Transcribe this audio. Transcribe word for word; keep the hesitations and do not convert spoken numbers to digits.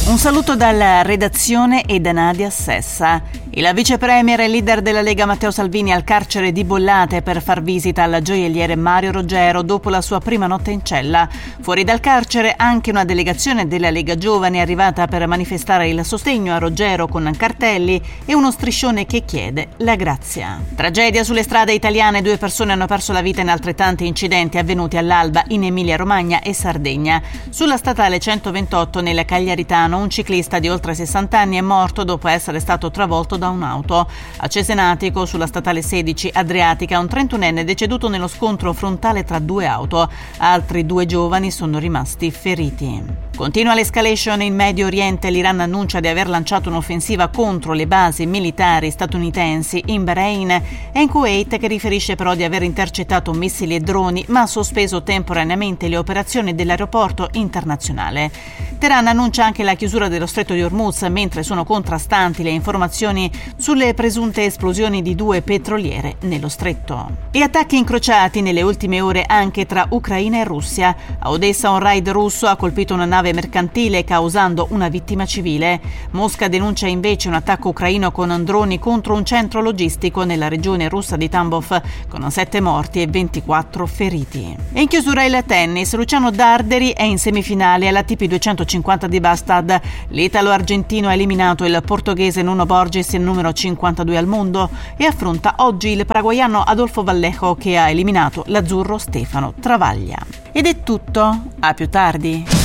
Un saluto dalla redazione e da Nadia Sessa. Il vice premier e leader della Lega Matteo Salvini al carcere di Bollate per far visita al gioielliere Mario Roggero dopo la sua prima notte in cella. Fuori dal carcere anche una delegazione della Lega Giovani è arrivata per manifestare il sostegno a Roggero con cartelli e uno striscione che chiede la grazia. Tragedia sulle strade italiane, due persone hanno perso la vita in altrettanti incidenti avvenuti all'alba in Emilia-Romagna e Sardegna. Sulla statale centoventotto nel Cagliaritano un ciclista di oltre sessanta anni è morto dopo essere stato travolto da un'auto. A Cesenatico, sulla statale sedici Adriatica, un trentunenne è deceduto nello scontro frontale tra due auto. Altri due giovani sono rimasti feriti. Continua l'escalation in Medio Oriente. L'Iran annuncia di aver lanciato un'offensiva contro le basi militari statunitensi in Bahrain e in Kuwait, che riferisce però di aver intercettato missili e droni, ma ha sospeso temporaneamente le operazioni dell'aeroporto internazionale. Teheran annuncia anche la chiusura dello stretto di Hormuz, mentre sono contrastanti le informazioni sulle presunte esplosioni di due petroliere nello stretto. E attacchi incrociati nelle ultime ore anche tra Ucraina e Russia. A Odessa un raid russo ha colpito una nave mercantile causando una vittima civile. Mosca denuncia invece un attacco ucraino con droni contro un centro logistico nella regione russa di Tambov, con sette morti e ventiquattro feriti. E in chiusura il tennis. Luciano Darderi è in semifinale alla T P duecentocinquanta di Bastad. L'italo-argentino ha eliminato il portoghese Nuno Borges, il numero cinquantadue al mondo, e affronta oggi il paraguaiano Adolfo Vallejo, che ha eliminato l'azzurro Stefano Travaglia. Ed è tutto, a più tardi.